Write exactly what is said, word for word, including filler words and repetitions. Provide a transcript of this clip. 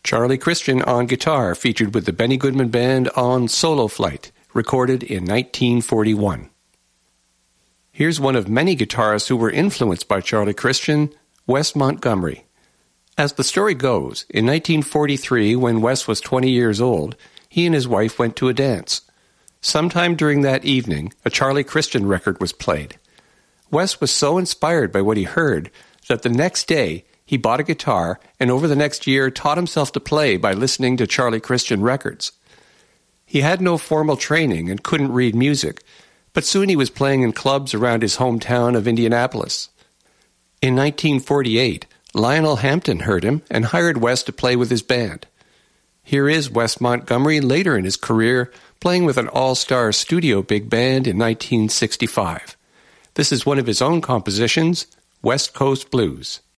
Charlie Christian on guitar, featured with the Benny Goodman Band on Solo Flight, recorded in nineteen forty-one. Here's one of many guitarists who were influenced by Charlie Christian, Wes Montgomery. As the story goes, in nineteen forty-three, when Wes was twenty years old, he and his wife went to a dance. Sometime during that evening, a Charlie Christian record was played. Wes was so inspired by what he heard that the next day he bought a guitar and over the next year taught himself to play by listening to Charlie Christian records. He had no formal training and couldn't read music, but soon he was playing in clubs around his hometown of Indianapolis. In nineteen forty-eight, Lionel Hampton heard him and hired Wes to play with his band. Here is Wes Montgomery later in his career playing with an all-star studio big band in nineteen sixty-five. This is one of his own compositions, West Coast Blues.